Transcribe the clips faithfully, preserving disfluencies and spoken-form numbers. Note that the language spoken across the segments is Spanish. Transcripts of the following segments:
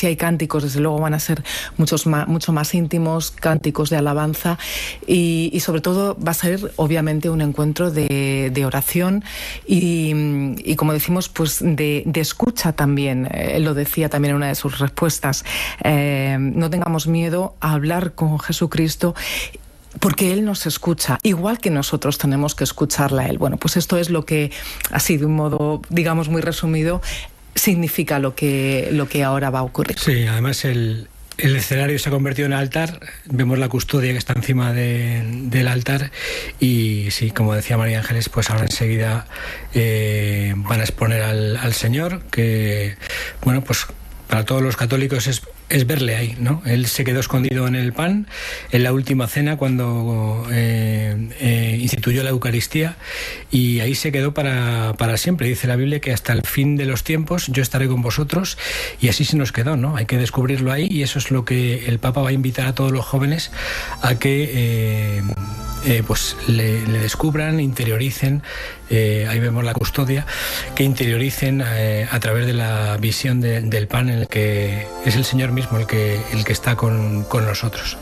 si hay cánticos, desde luego van a ser muchos más, mucho más íntimos, cánticos de alabanza, y, y sobre todo va a ser obviamente un encuentro de, de oración y, y como decimos, pues de, de escucha también. Él lo decía también en una de sus respuestas, eh, no tengamos miedo a hablar con Jesucristo, porque Él nos escucha, igual que nosotros tenemos que escucharle a Él. Bueno, pues esto es lo que, así de un modo, digamos, muy resumido, significa lo que, lo que ahora va a ocurrir. Sí, además el, el escenario se ha convertido en altar, vemos la custodia que está encima de, del altar y sí, como decía María Ángeles, pues ahora enseguida eh, van a exponer al, al Señor, que, bueno, pues para todos los católicos es es verle ahí, ¿no? Él se quedó escondido en el pan en la última cena cuando eh, eh, instituyó la Eucaristía, y ahí se quedó para, para siempre. Dice la Biblia que hasta el fin de los tiempos yo estaré con vosotros, y así se nos quedó, ¿no? Hay que descubrirlo ahí, y eso es lo que el Papa va a invitar a todos los jóvenes a que eh, eh, pues le, le descubran, interioricen. Eh, ahí vemos la custodia, que interioricen eh, a través de la visión de, del pan, en el que es el Señor mismo el que, el que está con, con nosotros.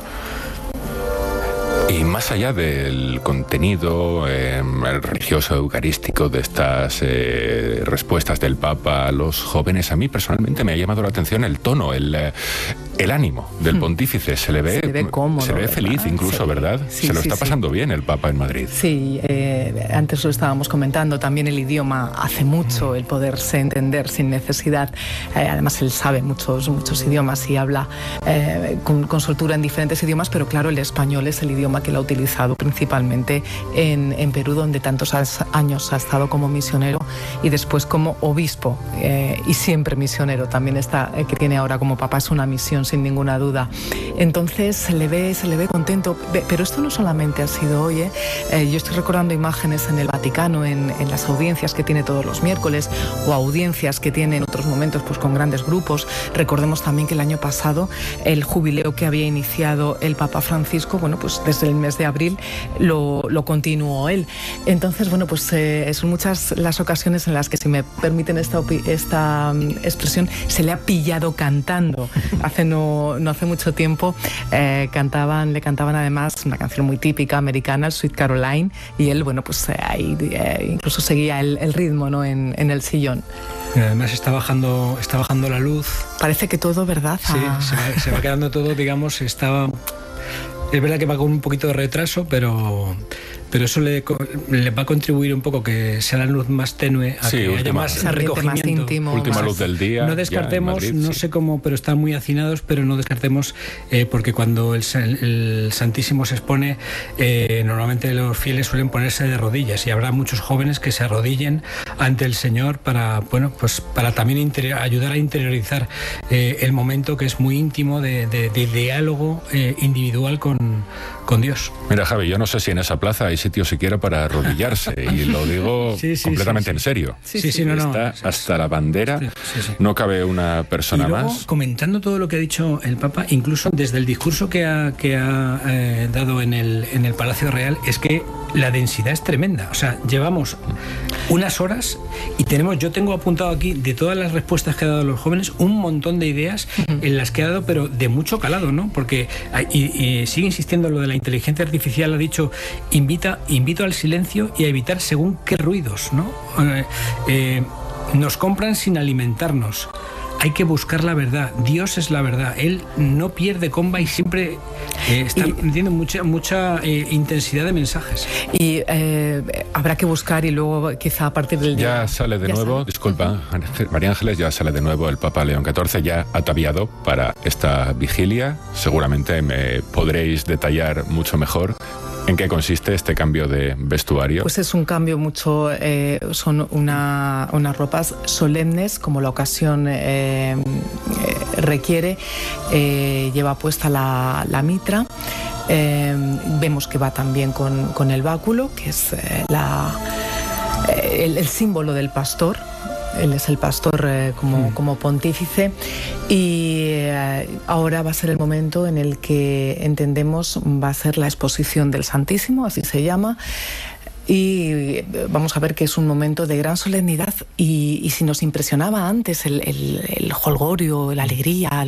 Y más allá del contenido eh, religioso eucarístico de estas eh, respuestas del Papa a los jóvenes, a mí personalmente me ha llamado la atención el tono, el, eh, el ánimo del pontífice. Se le ve, se le ve cómodo, se le ve feliz, ¿verdad? incluso, Sí. ¿verdad? Sí, se lo sí, está sí. pasando bien el Papa en Madrid. Sí, eh, antes lo estábamos comentando, también el idioma hace mucho, el poderse entender sin necesidad. Eh, además, él sabe muchos, muchos idiomas y habla eh, con, con soltura en diferentes idiomas, pero claro, el español es el idioma que él ha utilizado principalmente en, en Perú, donde tantos años ha estado como misionero y después como obispo, eh, y siempre misionero. También está, eh, que tiene ahora como Papa, es una misión sin ninguna duda. Entonces se le ve, se le ve contento, pero esto no solamente ha sido hoy, ¿eh? Eh, yo estoy recordando imágenes en el Vaticano, en, en las audiencias que tiene todos los miércoles, o audiencias que tiene en otros momentos pues con grandes grupos. Recordemos también que el año pasado el jubileo que había iniciado el Papa Francisco, bueno, pues desde el mes de abril lo, lo continuó él. Entonces, bueno, pues eh, son muchas las ocasiones en las que, si me permiten esta, esta um, expresión, se le ha pillado cantando. Hace no, no hace mucho tiempo eh, cantaban, le cantaban además una canción muy típica americana, el Sweet Caroline, y él, bueno, pues eh, ahí eh, incluso seguía el, el ritmo, ¿no? en, en el sillón. Y además está bajando, está bajando la luz. Parece que todo, ¿verdad? Sí, Ah. se va, se va quedando todo, digamos, está... Es verdad que va con un poquito de retraso, pero, pero eso le, le va a contribuir un poco que sea la luz más tenue, a Sí, que haya última- más Ese ambiente más recogimiento. íntimo, Última más- luz del día. No ya en descartemos, Madrid, no sí. sé cómo, pero están muy hacinados, pero no descartemos, eh, porque cuando el, el Santísimo se expone, eh, normalmente los fieles suelen ponerse de rodillas, y habrá muchos jóvenes que se arrodillen ante el Señor para, bueno, pues para también interior, ayudar a interiorizar eh, el momento, que es muy íntimo, de, de, de diálogo eh, individual con, con Dios. Mira, Javi, yo no sé si en esa plaza hay sitio siquiera para arrodillarse, y lo digo Sí, sí, completamente sí, sí. en serio. Sí, sí, sí, no, no. Está Sí, hasta la bandera, sí, sí, sí. no cabe una persona Y luego, más. comentando todo lo que ha dicho el Papa, incluso desde el discurso que ha, que ha eh, dado en el, en el Palacio Real, es que la densidad es tremenda. O sea, llevamos unas horas y tenemos, yo tengo apuntado aquí, de todas las respuestas que ha dado a los jóvenes, un montón de ideas en las que ha dado, pero de mucho calado, ¿no? Porque y, y sigue insistiendo en lo de la inteligencia artificial. Ha dicho, invita, invito al silencio y a evitar según qué ruidos, ¿no? Eh, eh, nos compran sin alimentarnos. Hay que buscar la verdad. Dios es la verdad. Él no pierde comba y siempre eh, está Y- metiendo mucha, mucha eh, intensidad de mensajes. Y eh, habrá que buscar, y luego quizá a partir del día... Ya sale de Ya nuevo, sale. disculpa, María Ángeles, ya sale de nuevo el Papa León catorce, ya ataviado para esta vigilia. Seguramente me podréis detallar mucho mejor en qué consiste este cambio de vestuario. Pues es un cambio mucho, eh, son una, unas ropas solemnes, como la ocasión eh, eh, requiere. Eh, lleva puesta la, la mitra. Eh, vemos que va también con, con el báculo, que es eh, la, eh, el, el símbolo del pastor. Él es el pastor eh, como, como pontífice, y eh, ahora va a ser el momento en el que entendemos va a ser la exposición del Santísimo, así se llama, y vamos a ver que es un momento de gran solemnidad, y, y si nos impresionaba antes el, el, el jolgorio, la alegría,